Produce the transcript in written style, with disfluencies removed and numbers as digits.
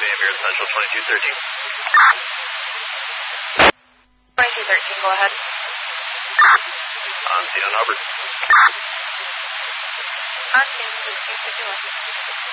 Amir Central 2213. 2213, go ahead. On scene on Hubbard. On scene, please, keep it going.